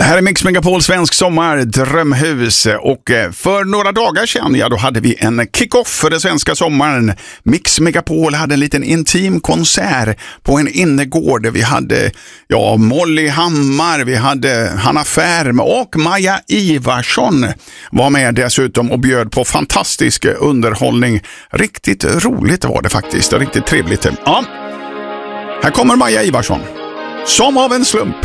här är Mix Megapol Svensk Sommar Drömhus, och för några dagar sedan då hade vi en kick-off för den svenska sommaren. Mix Megapol hade en liten intim konsert på en innergård. Vi hade Molly Hammar, vi hade Hanna Färm och Maja Ivarsson var med dessutom och bjöd på fantastisk underhållning. Riktigt roligt var det faktiskt, riktigt trevligt. Ja, här kommer Maja Ivarsson. Som av en slump.